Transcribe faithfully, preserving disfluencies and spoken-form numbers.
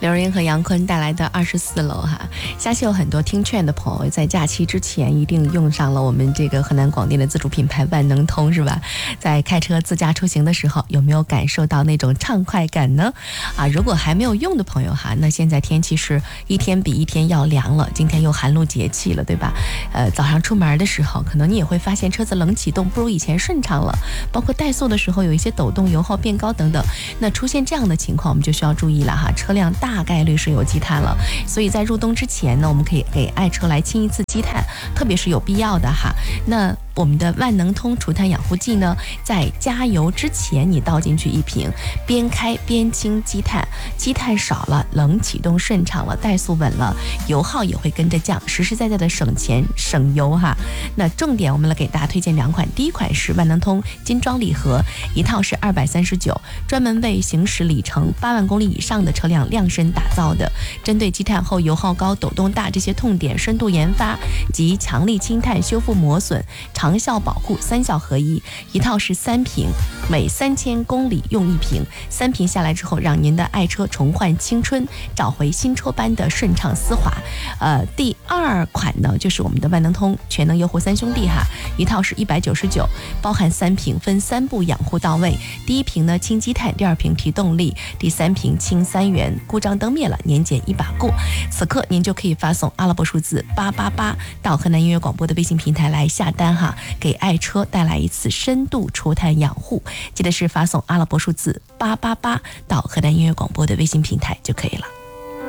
刘仁和杨坤带来的二十四楼哈，相信有很多听劝的朋友在假期之前一定用上了我们这个河南广电的自主品牌万能通，是吧？在开车自驾出行的时候，有没有感受到那种畅快感呢？啊，如果还没有用的朋友哈，那现在天气是一天比一天要凉了，今天又寒露节气了，对吧？呃，早上出门的时候，可能你也会发现车子冷启动不如以前顺畅了，包括怠速的时候有一些抖动，油耗变高等等。那出现这样的情况，我们就需要注意了哈，车辆大概率是有积碳了，所以在入冬之前呢，我们可以给爱车来清一次积碳，特别是有必要的哈。那我们的万能通除碳养护剂呢，在加油之前你倒进去一瓶，边开边清积碳，积碳少了，冷启动顺畅了，怠速稳了，油耗也会跟着降，实实在在的省钱省油哈。那重点我们来给大家推荐两款，第一款是万能通精装礼盒，一套是二百三十九，专门为行驶里程八万公里以上的车辆量身打造的，针对积碳后油耗高、抖动大这些痛点深度研发及强力清碳修复磨损、长效保护三效合一，一套是三瓶，每三千公里用一瓶，三瓶下来之后，让您的爱车重焕青春，找回新车般的顺畅丝滑。呃，第二款呢，就是我们的万能通全能优护三兄弟哈，一套是一百九十九，包含三瓶，分三步养护到位。第一瓶呢清积碳，第二瓶提动力，第三瓶清三元，故障灯灭了，年检一把过。此刻您就可以发送阿拉伯数字八八八到河南音乐广播的微信平台来下单哈，给爱车带来一次深度除碳养护。记得是发送阿拉伯数字八八八到河南音乐广播的微信平台就可以了。